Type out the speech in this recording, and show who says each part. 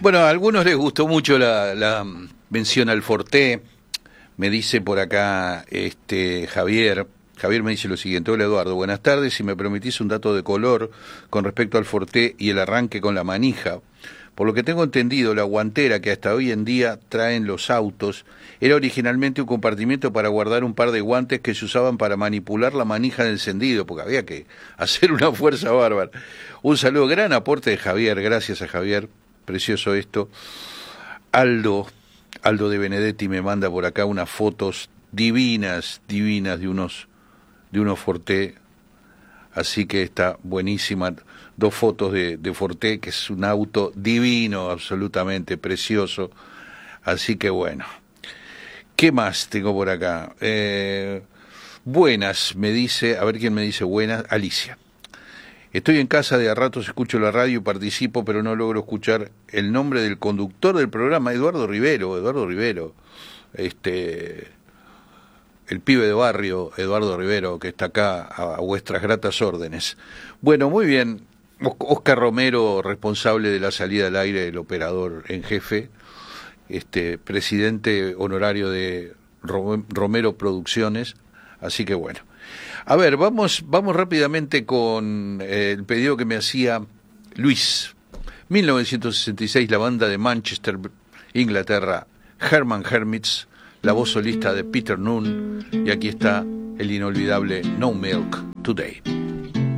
Speaker 1: Bueno, a algunos les gustó mucho la mención al Forté. Me dice por acá Javier. Javier me dice lo siguiente: hola Eduardo, buenas tardes. Si me permitís un dato de color con respecto al Forté y el arranque con la manija. Por lo que tengo entendido, la guantera que hasta hoy en día traen los autos era originalmente un compartimiento para guardar un par de guantes que se usaban para manipular la manija de encendido, porque había que hacer una fuerza bárbara. Un saludo, gran aporte de Javier, gracias a Javier, precioso esto. Aldo de Benedetti me manda por acá unas fotos divinas de unos Forté, así que está buenísima. Dos fotos de Forté, que es un auto divino, absolutamente precioso. Así que bueno, ¿qué más tengo por acá? Buenas, me dice, a ver quién me dice buenas, Alicia. Estoy en casa, de a ratos escucho la radio y participo, pero no logro escuchar el nombre del conductor del programa, Eduardo Rivero, el pibe de barrio, Eduardo Rivero, que está acá a vuestras gratas órdenes. Bueno, muy bien. Oscar Romero, responsable de la salida al aire del operador en jefe, presidente honorario de Romero Producciones, así que bueno. A ver, vamos rápidamente con el pedido que me hacía Luis. 1966, la banda de Manchester, Inglaterra, Herman Hermits, la voz solista de Peter Noone, y aquí está el inolvidable No Milk Today.